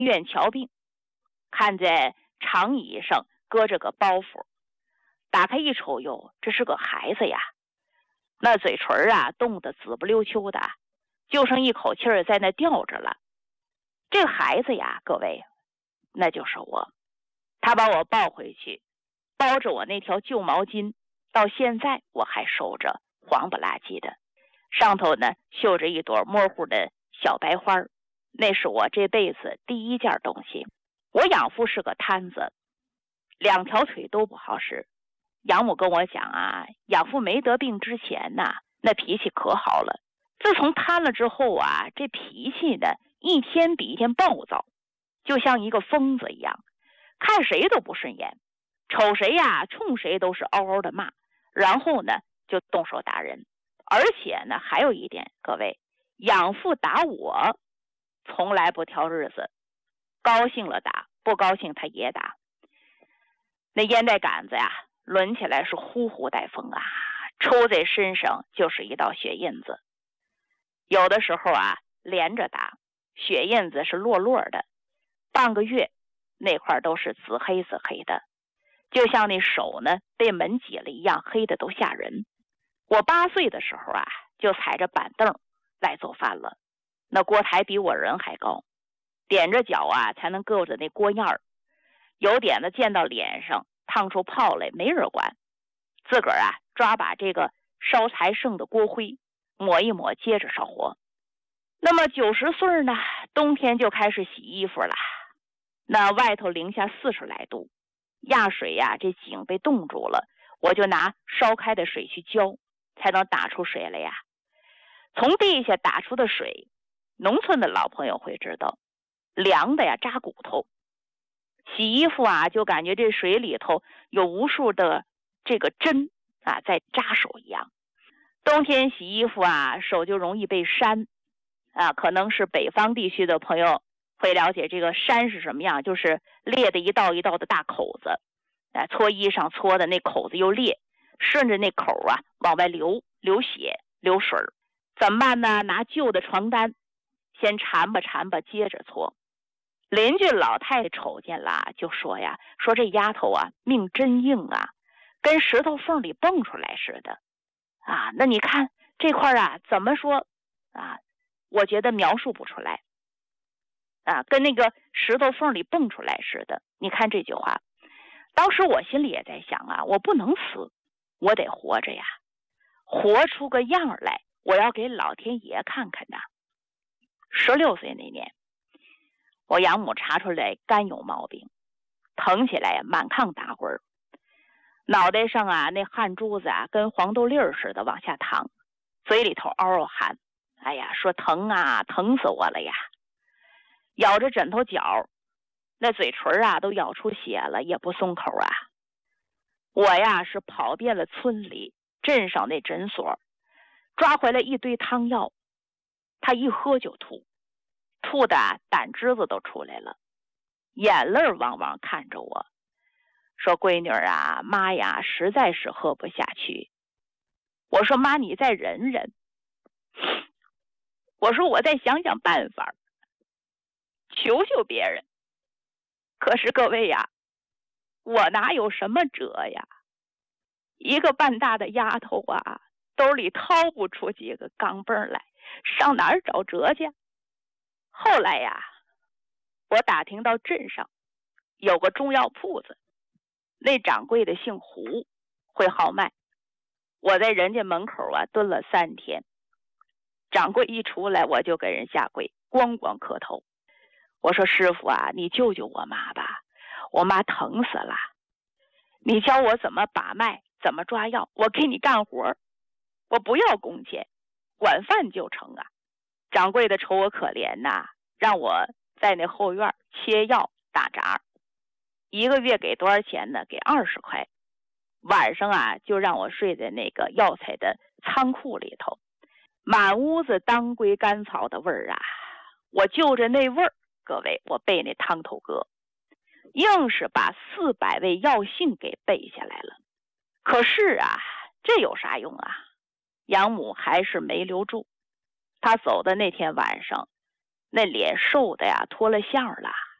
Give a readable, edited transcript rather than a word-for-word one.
院瞧病，看在长椅上搁着个包袱，打开一瞅，哟，这是个孩子呀，那嘴唇啊冻得紫不溜秋的，就剩一口气儿在那吊着了。这个孩子呀，各位，那就是我。他把我抱回去，包着我那条旧毛巾，到现在我还收着，黄不拉几的，上头呢绣着一朵模糊的小白花，那是我这辈子第一件东西。我养父是个瘫子，2条腿都不好使。养母跟我讲啊，养父没得病之前呐，那脾气可好了，自从瘫了之后啊，这脾气呢一天比一天暴躁，就像一个疯子一样，看谁都不顺眼，瞅谁呀冲谁都是嗷嗷的骂，然后呢就动手打人。而且呢还有一点，各位，养父打我从来不挑日子，高兴了打，不高兴他也打。那烟袋杆子呀抡起来是呼呼带风啊，抽在身上就是一道血印子。有的时候啊连着打，血印子是落落的，半个月那块都是紫黑紫黑的，就像那手呢被门挤了一样，黑的都吓人。我8岁的时候啊就踩着板凳来做饭了，那锅台比我人还高，踮着脚啊才能够着那锅沿儿，有点子溅到脸上，烫出泡来没人管，自个儿啊抓把这个烧柴剩的锅灰抹一抹，接着烧火。那么90岁呢，冬天就开始洗衣服了，那外头零下40来度，压水呀这井被冻住了，我就拿烧开的水去浇，才能打出水来呀。从地下打出的水，农村的老朋友会知道，凉的呀扎骨头。洗衣服啊就感觉这水里头有无数的这个针啊在扎手一样。冬天洗衣服啊手就容易被扇啊，可能是北方地区的朋友会了解这个扇是什么样，就是裂的一道一道的大口子啊，搓衣裳搓的那口子又裂，顺着那口啊往外流血流水。怎么办呢？拿旧的床单先缠吧缠吧，接着搓。邻居老太太瞅见了就说呀，说这丫头啊命真硬啊，跟石头缝里蹦出来似的啊。那你看这块啊怎么说啊，我觉得描述不出来啊，跟那个石头缝里蹦出来似的。你看这句话，当时我心里也在想啊，我不能死，我得活着呀，活出个样来，我要给老天爷看看呐。16岁那年，我养母查出来肝有毛病，疼起来满炕打滚，脑袋上啊那汗珠子啊跟黄豆粒似的往下淌，嘴里头嗷嗷喊，哎呀，说疼啊，疼死我了呀。咬着枕头角，那嘴唇啊都咬出血了，也不松口啊。我呀是跑遍了村里镇上那诊所，抓回来一堆汤药，他一喝就吐，吐的胆汁子都出来了，眼泪汪汪看着我，说闺女啊，妈呀实在是喝不下去。我说妈你再忍忍，我说我再想想办法，求求别人。可是各位呀，我哪有什么辙呀，一个半大的丫头啊，兜里掏不出几个钢镚来，上哪儿找辙去？后来呀，我打听到镇上有个中药铺子，那掌柜的姓胡，会号脉。我在人家门口啊蹲了3天，掌柜一出来我就给人下跪，咣咣磕头。我说师傅啊，你救救我妈吧，我妈疼死了，你教我怎么把脉，怎么抓药，我给你干活，我不要工钱，管饭就成啊。掌柜的瞅我可怜呐，让我在那后院切药打杂，1个月给多少钱呢？给20块。晚上啊就让我睡在那个药材的仓库里头，满屋子当归甘草的味儿啊，我就着那味儿，各位，我背那汤头歌，硬是把400味药性给背下来了。可是啊，这有啥用啊？养母还是没留住。她走的那天晚上， 那脸瘦的呀脱了相了。